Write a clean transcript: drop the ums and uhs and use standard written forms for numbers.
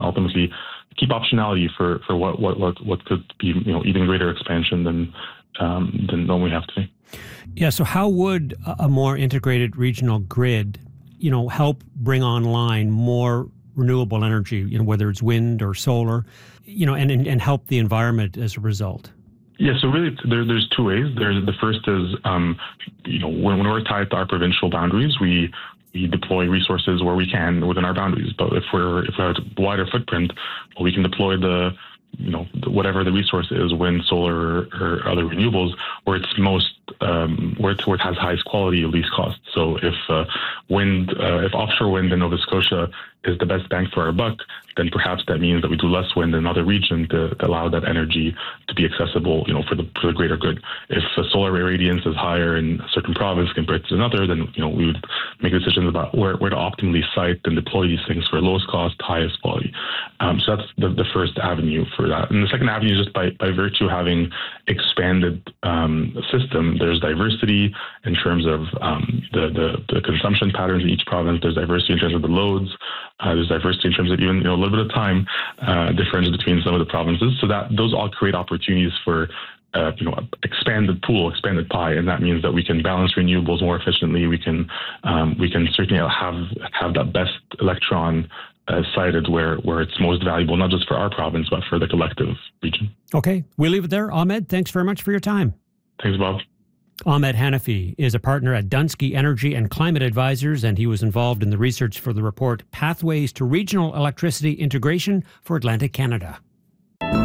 ultimately keep optionality for what could be even greater expansion than we have today. Yeah. So how would a more integrated regional grid, help bring online more renewable energy, whether it's wind or solar, and help the environment as a result? Yeah, so really, there's two ways. The first is, when we're tied to our provincial boundaries, we deploy resources where we can within our boundaries. But if we have a wider footprint, we can deploy whatever the resource is, wind, solar, or other renewables, where it's most where it has highest quality, least cost. So if offshore wind in Nova Scotia is the best bang for our buck, then perhaps that means that we do less wind in another region to allow that energy to be accessible, for the greater good. If solar irradiance is higher in a certain province compared to another, then we would make decisions about where to optimally site and deploy these things for lowest cost, highest quality. So that's the first avenue for that. And the second avenue is just by virtue of having expanded system, there's diversity in terms of the consumption patterns in each province. There's diversity in terms of the loads. There's diversity in terms of even a little bit of time difference between some of the provinces. So that those all create opportunities for expanded pool, expanded pie, and that means that we can balance renewables more efficiently. We can certainly have that best electron sited where it's most valuable, not just for our province, but for the collective region. Okay, we'll leave it there. Ahmed, thanks very much for your time. Thanks, Bob. Ahmed Hanafi is a partner at Dunsky Energy and Climate Advisors, and he was involved in the research for the report Pathways to Regional Electricity Integration for Atlantic Canada.